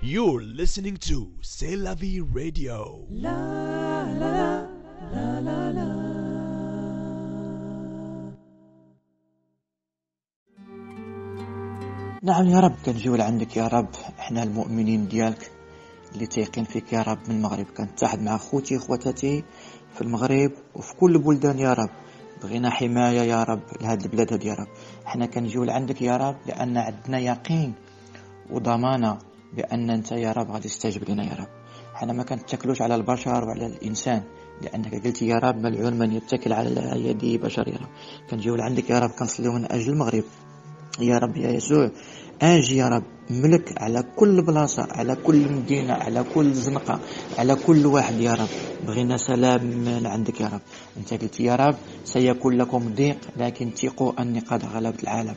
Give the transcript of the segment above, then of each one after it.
You're listening to C'est la vie radio. نعم يا رب، كنجيو لعندك يا رب. احنا المؤمنين ديالك اللي تيقين فيك يا رب من المغرب، كنتحد مع خوتي خواتاتي في المغرب وفي كل البلدان يا رب. بغينا حماية يا رب لهاد البلاد هاد يا رب. احنا كنجيو لعندك يا رب لأن عندنا يقين وضمانة بأن انت يا رب غادي تستجب لنا يا رب. احنا ما كنتكلوش على البشر وعلى الإنسان، لأنك قلت يا رب ملعون من يتكل على يدي بشر يا رب. كنجيو لعندك يا رب، كنصليو من أجل المغرب يا رب يا يسوع. اجي يا رب ملك على كل بلاصة، على كل مدينة، على كل زنقة، على كل واحد يا رب. بغينا سلام من عندك يا رب. انت قلت يا رب سيكون لكم ضيق لكن ثقوا اني قد غلبت العالم.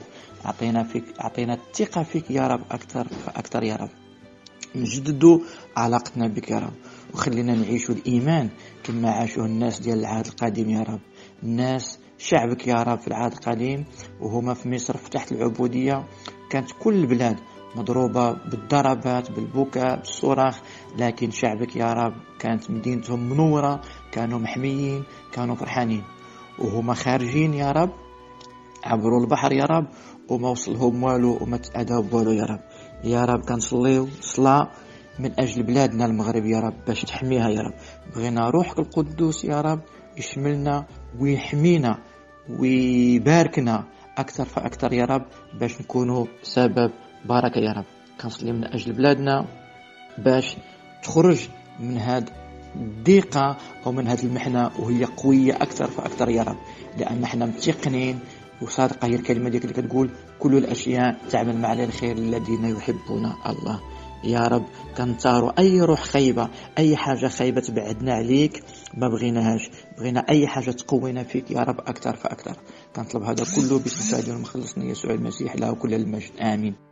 اعطينا الثقة فيك يا رب اكثر فاكثر يا رب. نجددوا علاقتنا بك يا رب، وخلينا نعيشوا الإيمان كما عاشوا الناس ديال العهد القديم يا رب. الناس شعبك يا رب في العهد القديم وهما في مصر في تحت العبودية، كانت كل البلاد مضروبة بالضربات بالبكاء بالصراخ، لكن شعبك يا رب كانت مدينتهم منورة، كانوا محميين، كانوا فرحانين. وهما خارجين يا رب عبروا البحر يا رب وما وصلهم والو وما تأذوا بوالو يا رب. يا رب كنصليو صلاة من أجل بلادنا المغرب يا رب باش تحميها يا رب. بغينا روحك القدوس يا رب يشملنا ويحمينا ويباركنا أكثر فأكثر يا رب باش نكونوا سبب بركة يا رب. كنصلي من أجل بلادنا باش تخرج من هاد الضيقة أو من هاد المحنة وهي قوية أكثر فأكثر يا رب، لأن احنا متيقنين وصادقة هي الكلمة ديك اللي كتقول كل الأشياء تعمل مع الخير الذين يحبون الله. يا رب كنطاروا أي روح خيبة، أي حاجة خيبة تبعدنا عليك ما بغيناهاش. بغينا أي حاجة تقوينا فيك يا رب أكثر فأكثر. كنطلب هذا كله باسم سيدنا ومخلصنا يسوع المسيح له كل المجد، آمين.